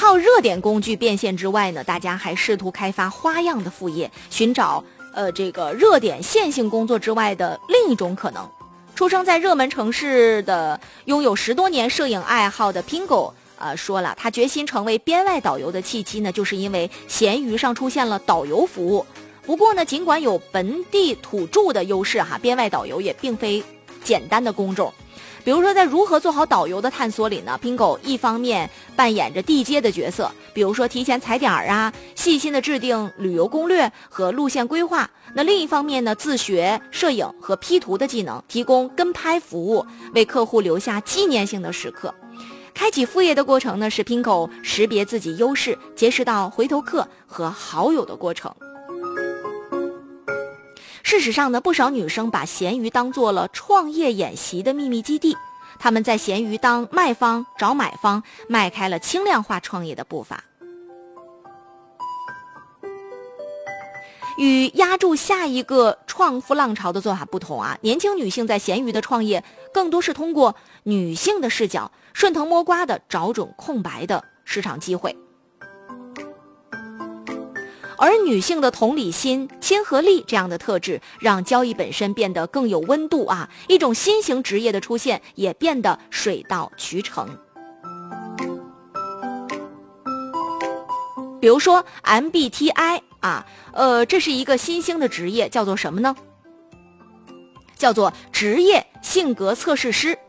靠热点工具变现之外呢，大家还试图开发花样的副业，寻找这个热点线性工作之外的另一种可能。出生在热门城市的拥有10多年摄影爱好的 Pingo说了，他决心成为编外导游的契机呢，就是因为闲鱼上出现了导游服务。不过呢，尽管有本地土著的优势编外导游也并非简单的工种。比如说在如何做好导游的探索里呢， Pingo 一方面扮演着地接的角色，比如说提前踩点细心的制定旅游攻略和路线规划，那另一方面呢，自学摄影和 P 图的技能，提供跟拍服务，为客户留下纪念性的时刻。开启副业的过程呢，是 Pingo 识别自己优势，结识到回头客和好友的过程。事实上呢，不少女生把闲鱼当做了创业演习的秘密基地，她们在闲鱼当卖方找买方，迈开了轻量化创业的步伐。与压住下一个创富浪潮的做法不同年轻女性在闲鱼的创业更多是通过女性的视角，顺藤摸瓜的找准空白的市场机会。而女性的同理心、亲和力这样的特质，让交易本身变得更有温度一种新型职业的出现也变得水到渠成。比如说 MBTI 这是一个新兴的职业，叫做什么呢？叫做职业性格测试师。